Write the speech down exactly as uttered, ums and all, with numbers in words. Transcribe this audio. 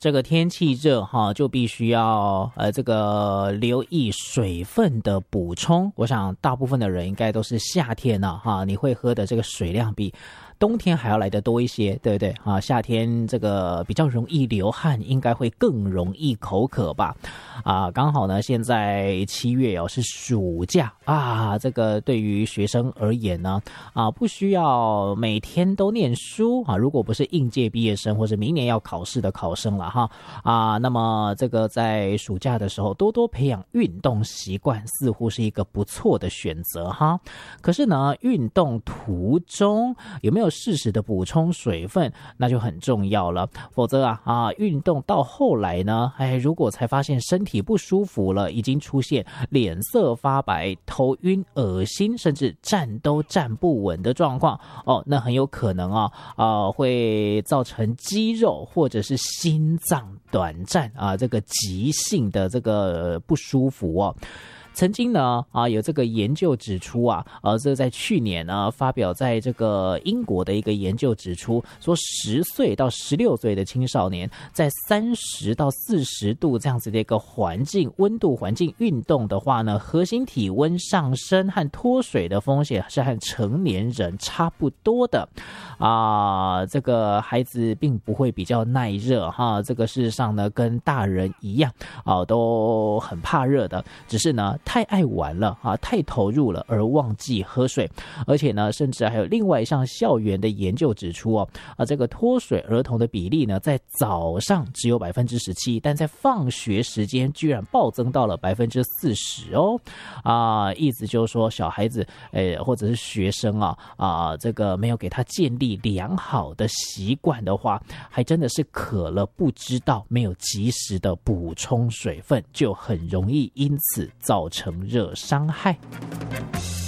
这个天气热哈，就必须要呃这个留意水分的补充。我想大部分的人应该都是夏天呢、啊、哈，你会喝的这个水量比冬天还要来得多一些，对不对啊？夏天这个比较容易流汗，应该会更容易口渴吧？啊，刚好呢，现在七月哦是暑假啊，这个对于学生而言呢，啊不需要每天都念书啊，如果不是应届毕业生或是明年要考试的考生了哈啊，那么这个在暑假的时候多多培养运动习惯，似乎是一个不错的选择哈。可是呢，运动途中有没有适时的补充水分，那就很重要了。否则啊啊，运动到后来呢，哎，如果才发现身体不舒服了，已经出现脸色发白、头晕、恶心，甚至站都站不稳的状况哦，那很有可能啊啊会造成肌肉或者是心脏短暂啊这个急性的这个不舒服哦。曾经呢啊有这个研究指出啊，呃，这在去年呢发表在这个英国的一个研究指出，说十岁到十六岁的青少年在三十到四十度这样子的一个环境温度环境运动的话呢，核心体温上升和脱水的风险是和成年人差不多的啊。这个孩子并不会比较耐热哈，这个事实上呢跟大人一样啊，都很怕热的，只是呢太爱玩了啊，太投入了而忘记喝水。而且呢，甚至还有另外一项校园的研究指出哦，啊，这个脱水儿童的比例呢，在早上只有百分之十七，但在放学时间居然暴增到了百分之四十哦。啊，意思就是说，小孩子呃或者是学生啊啊，这个没有给他建立良好的习惯的话，还真的是渴了不知道，没有及时的补充水分，就很容易因此造成热伤害。